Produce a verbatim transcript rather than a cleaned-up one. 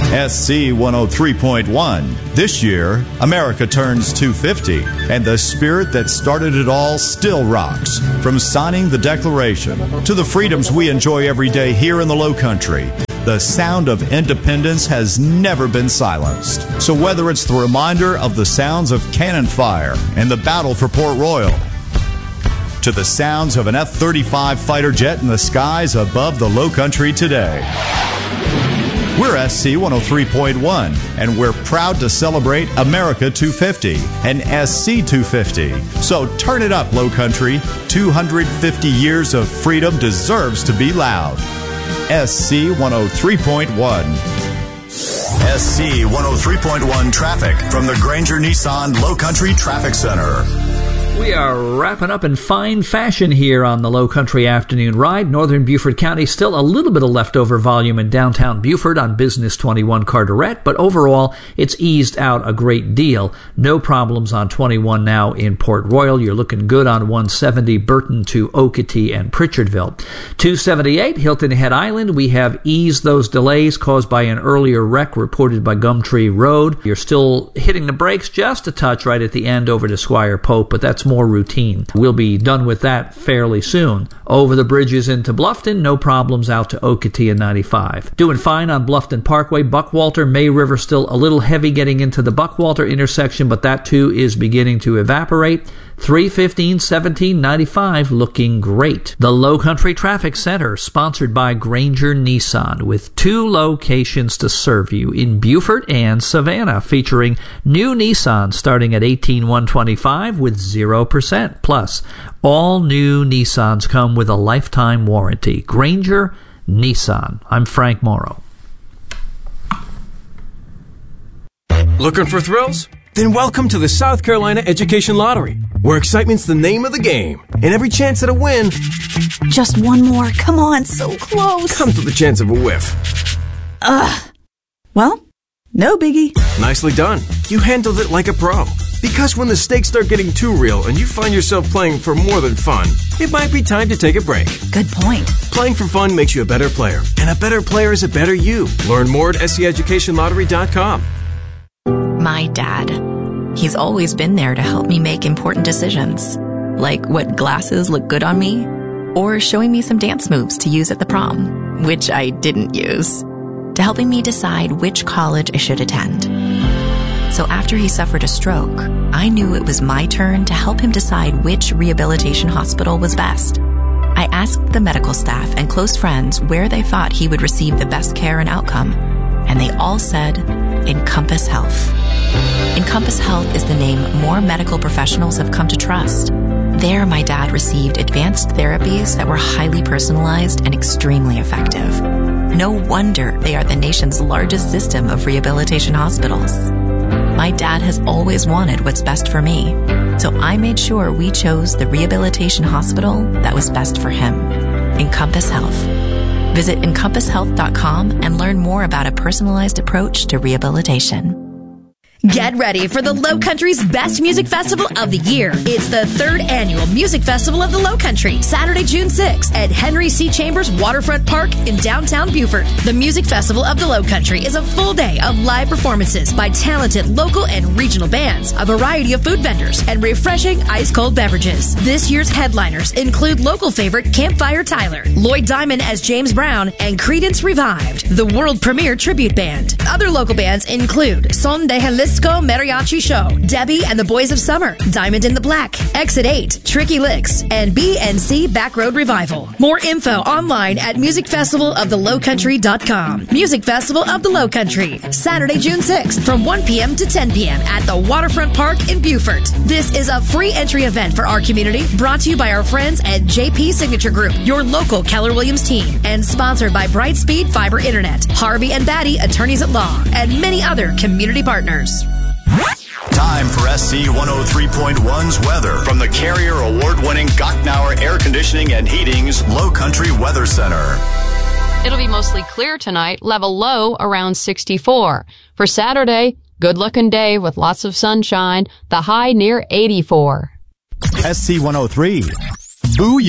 S C one oh three point one. This year, America turns two fifty, and the spirit that started it all still rocks. From signing the Declaration to the freedoms we enjoy every day here in the Low Country, the sound of independence has never been silenced. So whether it's the reminder of the sounds of cannon fire and the battle for Port Royal, to the sounds of an F thirty-five fighter jet in the skies above the Low Country today, we're S C one oh three point one, and we're proud to celebrate America two fifty and S C two fifty. So turn it up, Low Country. two hundred fifty years of freedom deserves to be loud. S C one oh three point one. S C one oh three point one traffic from the Granger Nissan Low Country Traffic Center. We are wrapping up in fine fashion here on the Low Country Afternoon Ride. Northern Beaufort County, still a little bit of leftover volume in downtown Beaufort on Business twenty-one Carteret, but overall, it's eased out a great deal. No problems on twenty-one now in Port Royal. You're looking good on one seventy Burton to Okatee and Pritchardville. two seventy-eight Hilton Head Island. We have eased those delays caused by an earlier wreck reported by Gumtree Road. You're still hitting the brakes just a touch right at the end over to Squire Pope, but that's more routine. We'll be done with that fairly soon. Over the bridges into Bluffton, no problems out to Okatee and ninety-five. Doing fine on Bluffton Parkway. Buckwalter, May River still a little heavy getting into the Buckwalter intersection, but that too is beginning to evaporate. three fifteen, seventeen, ninety-five looking great. The Low Country Traffic Center, sponsored by Granger Nissan, with two locations to serve you in Beaufort and Savannah, featuring new Nissan starting at eighteen thousand one hundred twenty-five dollars with zero percent. Plus, all new Nissans come with a lifetime warranty. Granger Nissan. I'm Frank Morrow. Looking for thrills? Then welcome to the South Carolina Education Lottery, where excitement's the name of the game, and every chance at a win just one more. Come on, so close. comes with a chance of a whiff. Ugh. Well, no biggie. Nicely done. You handled it like a pro. Because when the stakes start getting too real and you find yourself playing for more than fun, it might be time to take a break. Good point. Playing for fun makes you a better player, and a better player is a better you. Learn more at S C education lottery dot com. My dad. He's always been there to help me make important decisions, like what glasses look good on me, or showing me some dance moves to use at the prom, which I didn't use, to helping me decide which college I should attend. So after he suffered a stroke, I knew it was my turn to help him decide which rehabilitation hospital was best. I asked the medical staff and close friends where they thought he would receive the best care and outcome, and they all said Encompass Health. Encompass Health is the name more medical professionals have come to trust. There, my dad received advanced therapies that were highly personalized and extremely effective. No wonder they are the nation's largest system of rehabilitation hospitals. My dad has always wanted what's best for me, so I made sure we chose the rehabilitation hospital that was best for him. Encompass Health. Visit encompass health dot com and learn more about a personalized approach to rehabilitation. Get ready for the Low Country's best music festival of the year. It's the third annual Music Festival of the Low Country, Saturday, June sixth at Henry C. Chambers Waterfront Park in downtown Beaufort. The Music Festival of the Low Country is a full day of live performances by talented local and regional bands, a variety of food vendors, and refreshing ice-cold beverages. This year's headliners include local favorite Campfire Tyler, Lloyd Diamond as James Brown, and Creedence Revived, the world premiere tribute band. Other local bands include Son de Jalisco Mariachi Show, Debbie and the Boys of Summer, Diamond in the Black, Exit eight, Tricky Licks, and B and C Backroad Revival. More info online at music festival of the low country dot com. Music Festival of the Low Country, Saturday, June sixth from one p.m. to ten p.m. at the Waterfront Park in Beaufort. This is a free entry event for our community, brought to you by our friends at J P Signature Group, your local Keller Williams team, and sponsored by Brightspeed Fiber Internet, Harvey and Batty Attorneys at Law, and many other community partners. Time for S C one oh three point one's weather from the Carrier Award-winning Gottnauer Air Conditioning and Heating's Low Country Weather Center. It'll be mostly clear tonight, level low around sixty-four. For Saturday, good-looking day with lots of sunshine, the high near eighty-four. S C one oh three. Boo